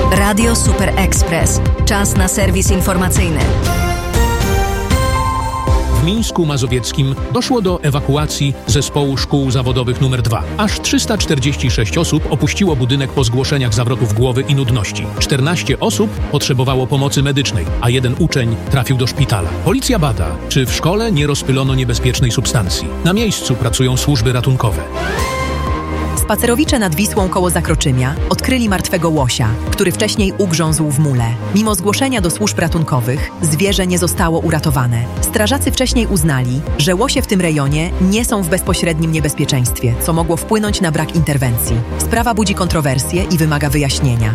Radio Super Express. Czas na serwis informacyjny. W Mińsku Mazowieckim doszło do ewakuacji zespołu szkół zawodowych nr 2. Aż 346 osób opuściło budynek po zgłoszeniach zawrotów głowy i nudności. 14 osób potrzebowało pomocy medycznej, a 1 uczeń trafił do szpitala. Policja bada, czy w szkole nie rozpylono niebezpiecznej substancji. Na miejscu pracują służby ratunkowe. Spacerowicze nad Wisłą koło Zakroczymia odkryli martwego łosia, który wcześniej ugrzązł w mule. Mimo zgłoszenia do służb ratunkowych, zwierzę nie zostało uratowane. Strażacy wcześniej uznali, że łosie w tym rejonie nie są w bezpośrednim niebezpieczeństwie, co mogło wpłynąć na brak interwencji. Sprawa budzi kontrowersje i wymaga wyjaśnienia.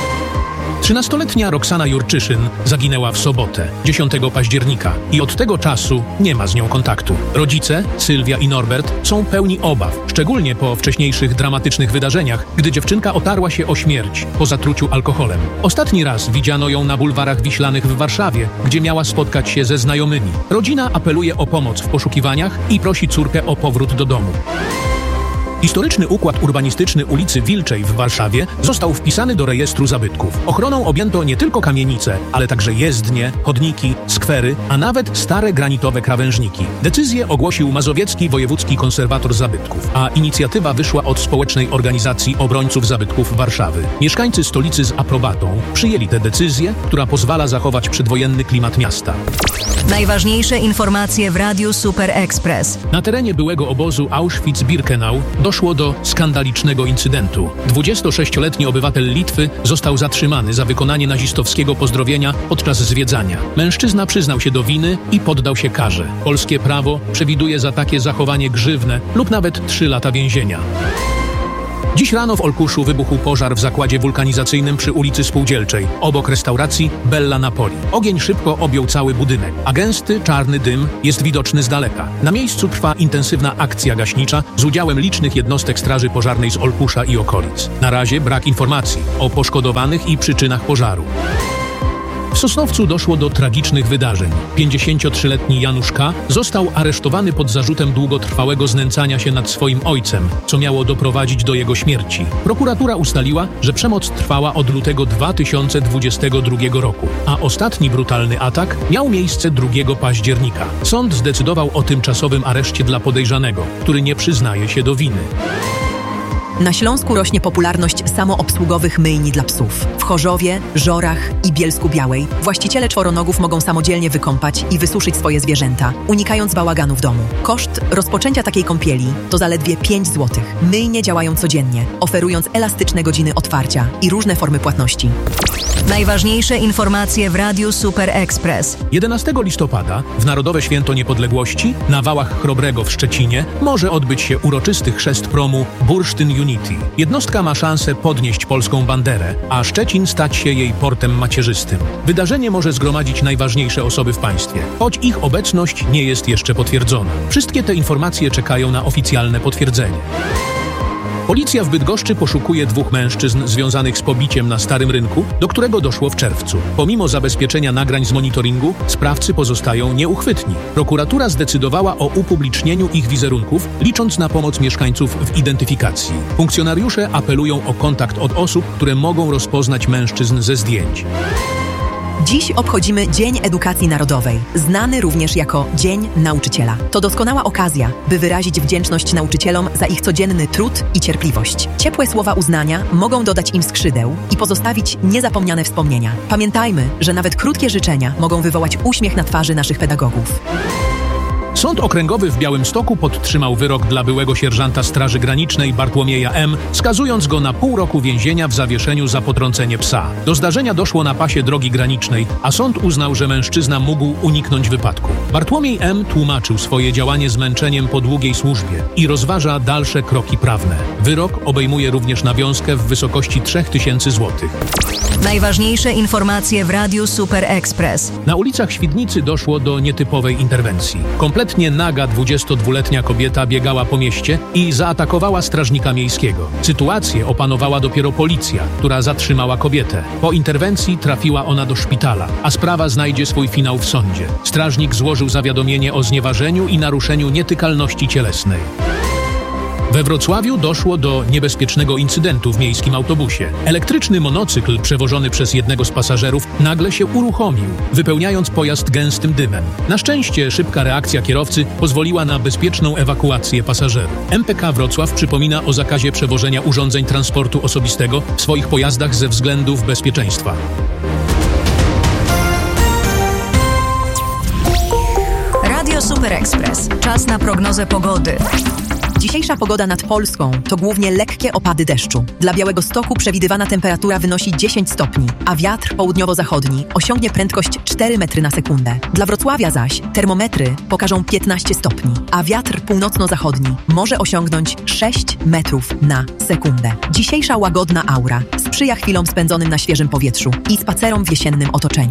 13-letnia Roxana Jurczyszyn zaginęła w sobotę, 10 października i od tego czasu nie ma z nią kontaktu. Rodzice, Sylwia i Norbert, są pełni obaw, szczególnie po wcześniejszych dramatycznych wydarzeniach, gdy dziewczynka otarła się o śmierć po zatruciu alkoholem. Ostatni raz widziano ją na bulwarach wiślanych w Warszawie, gdzie miała spotkać się ze znajomymi. Rodzina apeluje o pomoc w poszukiwaniach i prosi córkę o powrót do domu. Historyczny układ urbanistyczny ulicy Wilczej w Warszawie został wpisany do rejestru zabytków. Ochroną objęto nie tylko kamienice, ale także jezdnie, chodniki, skwery, a nawet stare granitowe krawężniki. Decyzję ogłosił Mazowiecki Wojewódzki Konserwator Zabytków, a inicjatywa wyszła od Społecznej Organizacji Obrońców Zabytków Warszawy. Mieszkańcy stolicy z aprobatą przyjęli tę decyzję, która pozwala zachować przedwojenny klimat miasta. Najważniejsze informacje w Radiu Super Express. Na terenie byłego obozu Auschwitz-Birkenau doszło do skandalicznego incydentu. 26-letni obywatel Litwy został zatrzymany za wykonanie nazistowskiego pozdrowienia podczas zwiedzania. Mężczyzna przyznał się do winy i poddał się karze. Polskie prawo przewiduje za takie zachowanie grzywnę lub nawet 3 lata więzienia. Dziś rano w Olkuszu wybuchł pożar w zakładzie wulkanizacyjnym przy ulicy Spółdzielczej, obok restauracji Bella Napoli. Ogień szybko objął cały budynek, a gęsty, czarny dym jest widoczny z daleka. Na miejscu trwa intensywna akcja gaśnicza z udziałem licznych jednostek straży pożarnej z Olkusza i okolic. Na razie brak informacji o poszkodowanych i przyczynach pożaru. W Sosnowcu doszło do tragicznych wydarzeń. 53-letni Janusz K. został aresztowany pod zarzutem długotrwałego znęcania się nad swoim ojcem, co miało doprowadzić do jego śmierci. Prokuratura ustaliła, że przemoc trwała od lutego 2022 roku, a ostatni brutalny atak miał miejsce 2 października. Sąd zdecydował o tymczasowym areszcie dla podejrzanego, który nie przyznaje się do winy. Na Śląsku rośnie popularność samoobsługowych myjni dla psów. W Chorzowie, Żorach i Bielsku-Białej właściciele czworonogów mogą samodzielnie wykąpać i wysuszyć swoje zwierzęta, unikając bałaganu w domu. Koszt rozpoczęcia takiej kąpieli to zaledwie 5 zł. Myjnie działają codziennie, oferując elastyczne godziny otwarcia i różne formy płatności. Najważniejsze informacje w Radiu Super Express. 11 listopada w Narodowe Święto Niepodległości na Wałach Chrobrego w Szczecinie może odbyć się uroczysty chrzest promu Bursztyn Unity. Jednostka ma szansę podnieść polską banderę, a Szczecin stać się jej portem macierzystym. Wydarzenie może zgromadzić najważniejsze osoby w państwie, choć ich obecność nie jest jeszcze potwierdzona. Wszystkie te informacje czekają na oficjalne potwierdzenie. Policja w Bydgoszczy poszukuje 2 mężczyzn związanych z pobiciem na Starym Rynku, do którego doszło w czerwcu. Pomimo zabezpieczenia nagrań z monitoringu, sprawcy pozostają nieuchwytni. Prokuratura zdecydowała o upublicznieniu ich wizerunków, licząc na pomoc mieszkańców w identyfikacji. Funkcjonariusze apelują o kontakt od osób, które mogą rozpoznać mężczyzn ze zdjęć. Dziś obchodzimy Dzień Edukacji Narodowej, znany również jako Dzień Nauczyciela. To doskonała okazja, by wyrazić wdzięczność nauczycielom za ich codzienny trud i cierpliwość. Ciepłe słowa uznania mogą dodać im skrzydeł i pozostawić niezapomniane wspomnienia. Pamiętajmy, że nawet krótkie życzenia mogą wywołać uśmiech na twarzy naszych pedagogów. Sąd Okręgowy w Białymstoku podtrzymał wyrok dla byłego sierżanta Straży Granicznej Bartłomieja M., skazując go na pół roku więzienia w zawieszeniu za potrącenie psa. Do zdarzenia doszło na pasie drogi granicznej, a sąd uznał, że mężczyzna mógł uniknąć wypadku. Bartłomiej M. tłumaczył swoje działanie zmęczeniem po długiej służbie i rozważa dalsze kroki prawne. Wyrok obejmuje również nawiązkę w wysokości 3000 zł. Najważniejsze informacje w Radiu Super Express. Na ulicach Świdnicy doszło do nietypowej interwencji. Kompletnie naga 22-letnia kobieta biegała po mieście i zaatakowała strażnika miejskiego. Sytuację opanowała dopiero policja, która zatrzymała kobietę. Po interwencji trafiła ona do szpitala, a sprawa znajdzie swój finał w sądzie. Strażnik złożył zawiadomienie o znieważeniu i naruszeniu nietykalności cielesnej. We Wrocławiu doszło do niebezpiecznego incydentu w miejskim autobusie. Elektryczny monocykl przewożony przez jednego z pasażerów nagle się uruchomił, wypełniając pojazd gęstym dymem. Na szczęście szybka reakcja kierowcy pozwoliła na bezpieczną ewakuację pasażerów. MPK Wrocław przypomina o zakazie przewożenia urządzeń transportu osobistego w swoich pojazdach ze względów bezpieczeństwa. Radio Super Express. Czas na prognozę pogody. Dzisiejsza pogoda nad Polską to głównie lekkie opady deszczu. Dla Białegostoku przewidywana temperatura wynosi 10 stopni, a wiatr południowo-zachodni osiągnie prędkość 4 metry na sekundę. Dla Wrocławia zaś termometry pokażą 15 stopni, a wiatr północno-zachodni może osiągnąć 6 metrów na sekundę. Dzisiejsza łagodna aura sprzyja chwilom spędzonym na świeżym powietrzu i spacerom w jesiennym otoczeniu.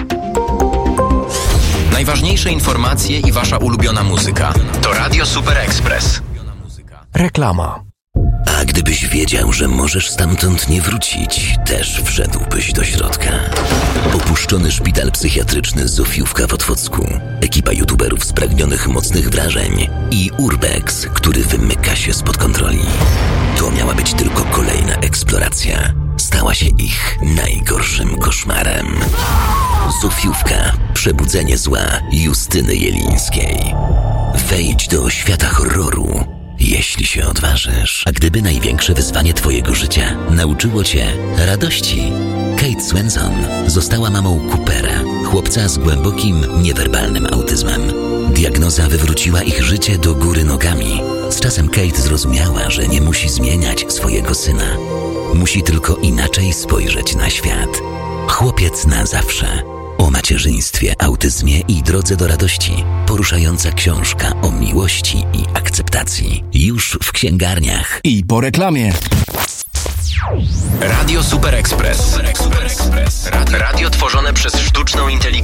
Najważniejsze informacje i wasza ulubiona muzyka to Radio Super Express. Reklama. A gdybyś wiedział, że możesz stamtąd nie wrócić, też wszedłbyś do środka. Opuszczony szpital psychiatryczny Zofiówka w Otwocku, ekipa youtuberów spragnionych mocnych wrażeń i Urbex, który wymyka się spod kontroli. To miała być tylko kolejna eksploracja. Stała się ich najgorszym koszmarem. Zofiówka. Przebudzenie zła Justyny Jelińskiej. Wejdź do świata horroru, jeśli się odważysz. A gdyby największe wyzwanie twojego życia nauczyło cię radości? Kate Swenson została mamą Coopera, chłopca z głębokim, niewerbalnym autyzmem. Diagnoza wywróciła ich życie do góry nogami. Z czasem Kate zrozumiała, że nie musi zmieniać swojego syna. Musi tylko inaczej spojrzeć na świat. Chłopiec na zawsze. O macierzyństwie, autyzmie i drodze do radości. Poruszająca książka o miłości i akceptacji. Już w księgarniach. I po reklamie. Radio Super Express. Radio tworzone przez sztuczną inteligencję.